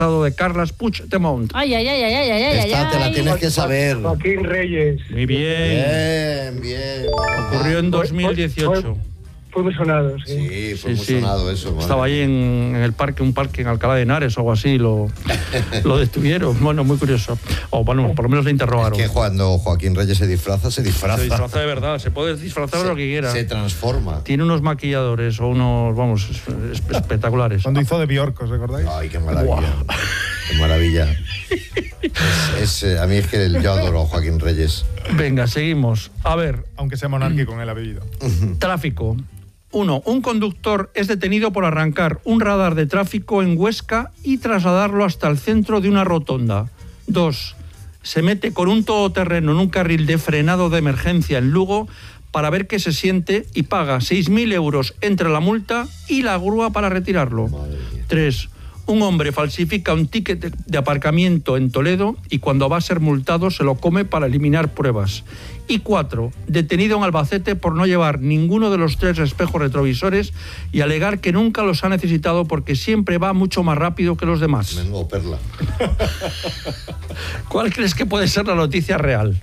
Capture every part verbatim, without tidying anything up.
de Carles Puigdemont. Ay, ay, ay, ay, ay, ay, ay. Esta te la tienes que saber. Joaquín Reyes. Muy bien. Bien, bien. Ocurrió en dos mil dieciocho. Fue, fue muy sonado, sí. Sí, fue Sí, muy sí. sonado eso. Madre. Estaba ahí en, en el parque, un parque en Alcalá de Henares o algo así, lo, lo detuvieron. Bueno, muy curioso. O bueno, por lo menos le interrogaron. Es que cuando Joaquín Reyes se disfraza, se disfraza. Se disfraza de verdad, se puede disfrazar de lo que quiera. Se transforma. Tiene unos maquilladores o unos, vamos, es- es- espectaculares. Cuando hizo de Bjork, ¿os recordáis? Ay, qué maravilla. Qué maravilla. Es, es, eh, a mí es que yo adoro a Joaquín Reyes. Venga, seguimos. A ver, Aunque sea monárquico en el apellido. tráfico. Uno, un conductor es detenido por arrancar un radar de tráfico en Huesca y trasladarlo hasta el centro de una rotonda. Dos, se mete con un todoterreno en un carril de frenado de emergencia en Lugo para ver qué se siente y paga seis mil euros entre la multa y la grúa para retirarlo. Tres, un hombre falsifica un ticket de- de aparcamiento en Toledo y cuando va a ser multado se lo come para eliminar pruebas. Y cuatro, detenido en Albacete por no llevar ninguno de los tres espejos retrovisores y alegar que nunca los ha necesitado porque siempre va mucho más rápido que los demás. Menudo perla. ¿Cuál crees que puede ser la noticia real?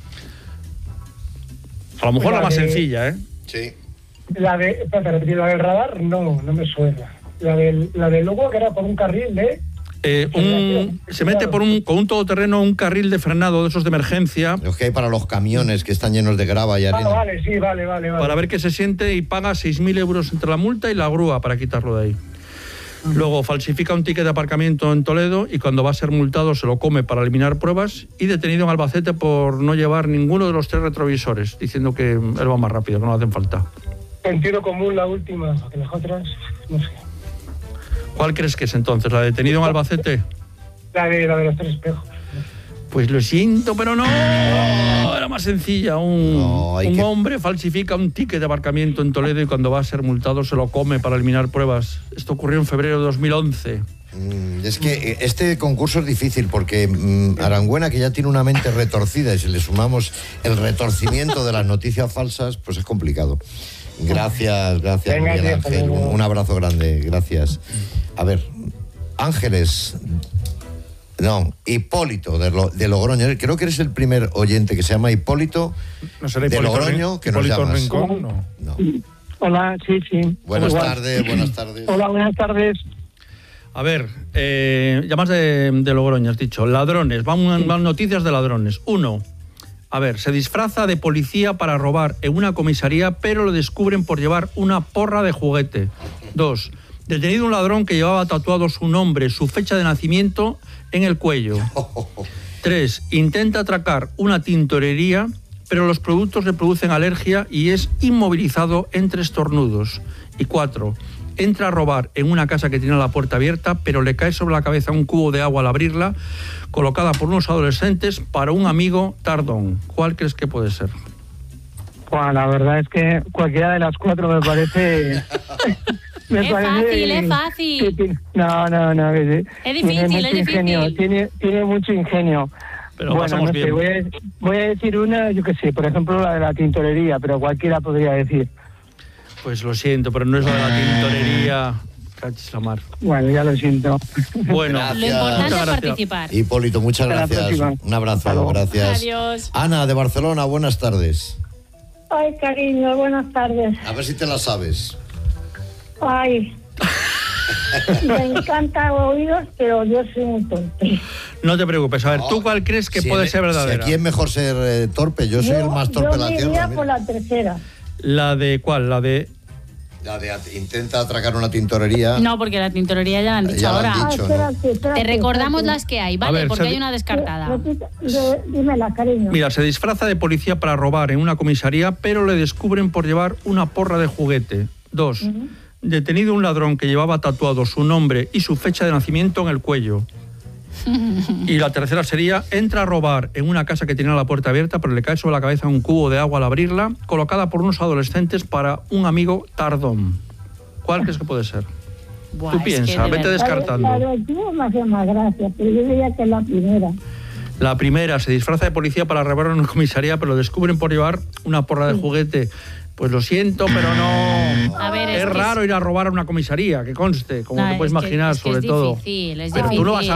A lo mejor la La más de- sencilla, ¿eh? Sí. La de, espérate, repetir, la del radar, no, no me suena. La del, la del logo, que era por un carril de... Eh, un- se mete por un, con un todoterreno un carril de frenado de esos de emergencia Los que hay para los camiones que están llenos de grava y Ah, arena. vale, sí, vale, vale, vale. para ver qué se siente y paga seis mil euros entre la multa y la grúa para quitarlo de ahí. Luego falsifica un ticket de aparcamiento en Toledo y cuando va a ser multado se lo come para eliminar pruebas y detenido en Albacete por no llevar ninguno de los tres retrovisores, diciendo que él va más rápido, que no le hacen falta. Sentido común la última, que las otras, no sé. ¿Cuál crees que es entonces? ¿La de detenido en Albacete? La de, la de los tres espejos. Pues lo siento, pero no. Era más sencilla. Un, No, hay un que- hombre falsifica un ticket de aparcamiento en Toledo y cuando va a ser multado se lo come para eliminar pruebas. Esto ocurrió en febrero de dos mil once. Mm, Es que eh, este concurso es difícil porque mm, Arangüena, que ya tiene una mente retorcida, y si le sumamos el retorcimiento de las noticias falsas, pues es complicado. Gracias, gracias, Venga, Miguel tío, Ángel. hasta luego. Un, un abrazo grande, gracias. A ver, Ángeles. No, Hipólito de, Lo- de Logroño. Creo que eres el primer oyente que se llama Hipólito ¿No será de Hipólito Logroño Rin- que nos Hipólito llamas. Rincón? No. No. Hola, sí, sí. Buenas Igual. tardes, buenas tardes. Hola, buenas tardes. A ver, eh, llamas de, de Logroño, has dicho. Ladrones, van, van noticias de ladrones. Uno, a ver, se disfraza de policía para robar en una comisaría, pero lo descubren por llevar una porra de juguete. Dos, detenido un ladrón que llevaba tatuado su nombre, su fecha de nacimiento en el cuello. Tres, intenta atracar una tintorería, pero los productos le producen alergia y es inmovilizado entre estornudos. Y cuatro, entra a robar en una casa que tiene la puerta abierta, pero le cae sobre la cabeza un cubo de agua al abrirla, colocada por unos adolescentes para un amigo tardón. ¿Cuál crees que puede ser? Bueno, la verdad es que cualquiera de las cuatro me parece... me Es fácil, es fácil. que tiene- no, no, no. que- Es tiene difícil, mucho es difícil. ingenio, Tiene, tiene mucho ingenio. Pero bueno, pasamos no bien. sé, voy a, voy a decir una, yo qué sé, por ejemplo la de la tintorería, pero cualquiera podría decir. Pues lo siento, pero no es la de la tintorería. Cachis la mar. Bueno, ya lo siento. Bueno, Gracias. Lo importante Muchas es gracias. participar. Hipólito, muchas Hasta la gracias. próxima. Un Hasta abrazo, luego. gracias. Adiós. Ana, de Barcelona, buenas tardes. Ay, cariño, buenas tardes. A ver si te la sabes. Ay, me encanta oíros, pero yo soy muy tonta. no te preocupes. A ver, ¿tú cuál crees que Si puede en- ser verdadera? Si aquí es mejor ser eh, torpe, yo soy el más torpe de yo la me tierra. iría mira. por la tercera. ¿La de cuál? La de... La de at- intenta atracar una tintorería. No, porque la tintorería ya la han dicho Ya la han ahora. dicho. Ah, espérate, espérate, Te recordamos espérate. las que hay, ¿vale? A ver, porque se- hay una descartada. Repita, de- dímela, cariño. Mira, se disfraza de policía para robar en una comisaría, pero le descubren por llevar una porra de juguete. Dos, detenido un ladrón que llevaba tatuado su nombre y su fecha de nacimiento en el cuello. Y la tercera sería, entra a robar en una casa que tenía la puerta abierta, pero le cae sobre la cabeza un cubo de agua al abrirla, colocada por unos adolescentes para un amigo tardón. ¿Cuál crees que puede ser? Buah, Tú es que piensa, de vete verdad. descartando. La de último me hace más gracia, pero yo diría que es la primera. La primera, se disfraza de policía para robar en una comisaría, pero lo descubren por llevar una porra de juguete. Pues lo siento, pero no. A ver, es es que raro es- ir a robar a una comisaría, que conste, como No, te puedes es que- imaginar, es que sobre es todo. difícil, es Pero tú no vas a